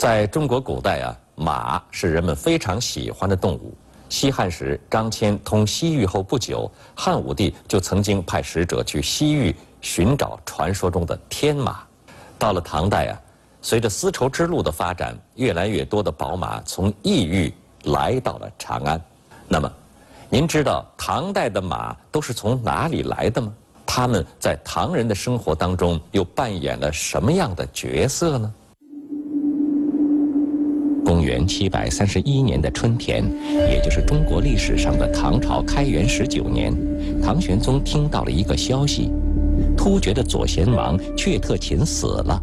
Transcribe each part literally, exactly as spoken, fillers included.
在中国古代啊，马是人们非常喜欢的动物。西汉时，张骞通西域后不久，汉武帝就曾经派使者去西域寻找传说中的天马。到了唐代啊，随着丝绸之路的发展，越来越多的宝马从异域来到了长安。那么，您知道唐代的马都是从哪里来的吗？他们在唐人的生活当中又扮演了什么样的角色呢？公元七百三十一年的春天，也就是中国历史上的唐朝开元十九年，唐玄宗听到了一个消息：突厥的左贤王阙特勤死了。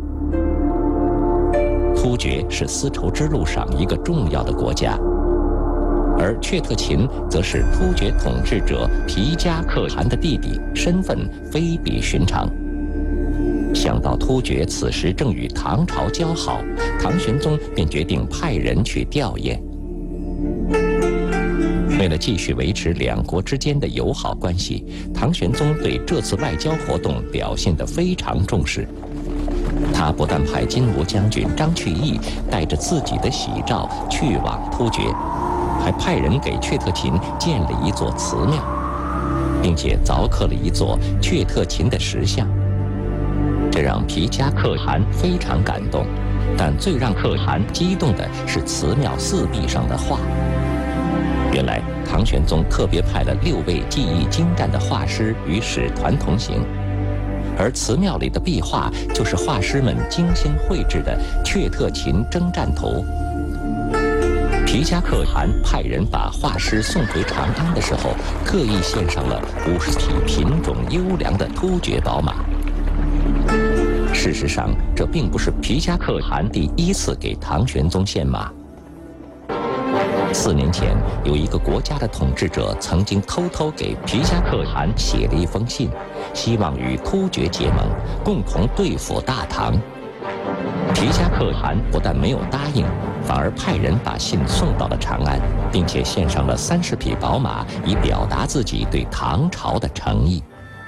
突厥是丝绸之路上一个重要的国家，而阙特勤则是突厥统治者皮加可汗的弟弟，身份非比寻常。想到突厥此时正与唐朝交好，唐玄宗便决定派人去吊唁。为了继续维持两国之间的友好关系，唐玄宗对这次外交活动表现得非常重视。他不但派金吾将军张去义带着自己的喜诏去往突厥，还派人给阙特勤建了一座祠庙，并且凿刻了一座阙特勤的石像。这让皮加可汗非常感动，但最让可汗激动的是祠庙四壁上的画。原来唐玄宗特别派了六位技艺精湛的画师与使团同行，而祠庙里的壁画就是画师们精心绘制的阙特勤征战图。皮加可汗派人把画师送回长安的时候，特意献上了五十匹品种优良的突厥宝马。事实上，这并不是皮加可汗第一次给唐玄宗献马。四年前，有一个国家的统治者曾经偷偷给皮加可汗写了一封信，希望与突厥结盟，共同对付大唐。皮加可汗不但没有答应，反而派人把信送到了长安，并且献上了三十匹宝马，以表达自己对唐朝的诚意。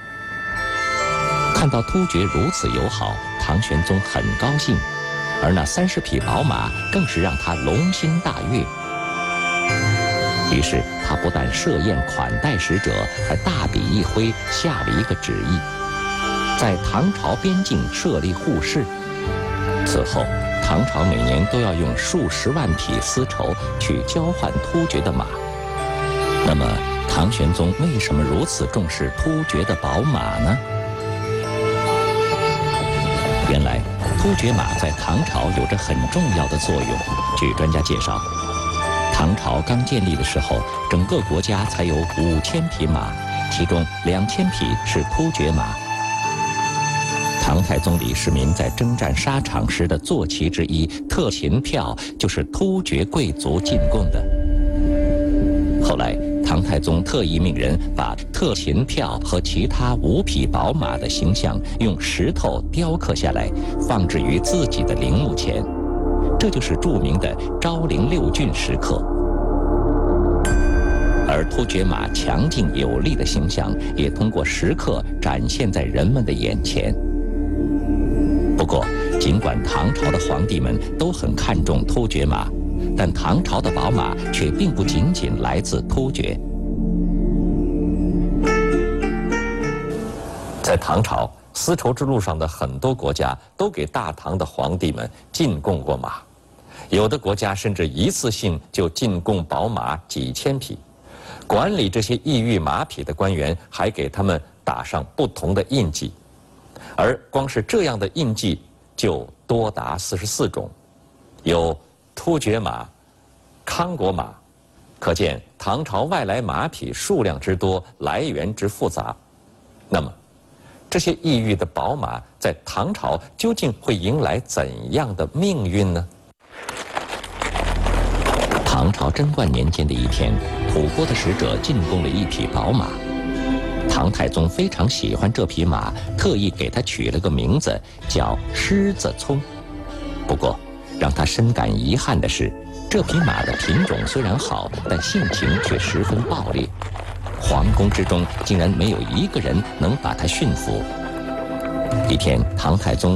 看到突厥如此友好，唐玄宗很高兴，而那三十匹宝马更是让他龙心大悦。于是他不但设宴款待使者，还大笔一挥，下了一个旨意，在唐朝边境设立护市。此后，唐朝每年都要用数十万匹丝绸去交换突厥的马。那么，唐玄宗为什么如此重视突厥的宝马呢？原来，突厥马在唐朝有着很重要的作用。据专家介绍，唐朝刚建立的时候，整个国家才有五千匹马，其中两千匹是突厥马。唐太宗李世民在征战沙场时的坐骑之一特勤票，就是突厥贵族进贡的。后来，唐太宗特意命人把特勤票和其他五匹宝马的形象用石头雕刻下来，放置于自己的陵墓前，这就是著名的昭陵六骏石刻。而突厥马强劲有力的形象也通过石刻展现在人们的眼前。不过，尽管唐朝的皇帝们都很看重突厥马，但唐朝的宝马却并不仅仅来自突厥。在唐朝，丝绸之路上的很多国家都给大唐的皇帝们进贡过马，有的国家甚至一次性就进贡宝马几千匹。管理这些异域马匹的官员还给他们打上不同的印记，而光是这样的印记就多达四十四种，有突厥马、康国马，可见唐朝外来马匹数量之多，来源之复杂。那么，这些异域的宝马在唐朝究竟会迎来怎样的命运呢？唐朝贞观年间的一天，吐蕃的使者进贡了一匹宝马。唐太宗非常喜欢这匹马，特意给它取了个名字，叫狮子聪。不过，让他深感遗憾的是，这匹马的品种虽然好，但性情却十分暴烈。皇宫之中竟然没有一个人能把它驯服。一天，唐太宗